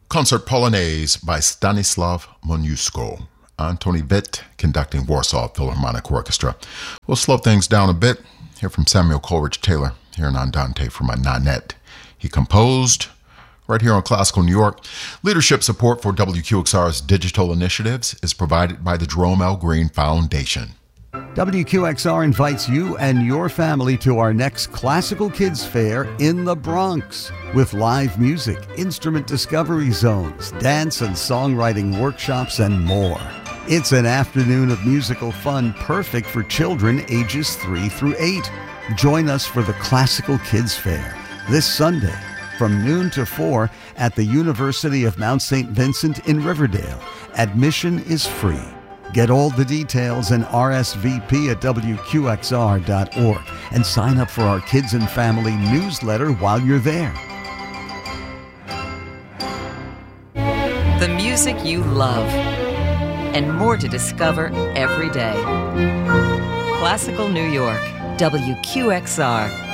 Concert Polonaise by Stanislav Moniuszko. Antoni Witt conducting Warsaw Philharmonic Orchestra. We'll slow things down a bit. Hear from Samuel Coleridge Taylor here in Andante from a Nanette. He composed right here on Classical New York. Leadership support for WQXR's digital initiatives is provided by the Jerome L. Green Foundation. WQXR invites you and your family to our next Classical Kids Fair in the Bronx with live music, instrument discovery zones, dance and songwriting workshops, and more. It's an afternoon of musical fun perfect for children ages 3 through 8. Join us for the Classical Kids Fair this Sunday from noon to 4 at the University of Mount St. Vincent in Riverdale. Admission is free. Get all the details and RSVP at WQXR.org and sign up for our Kids and Family newsletter while you're there. The music you love and more to discover every day. Classical New York, WQXR.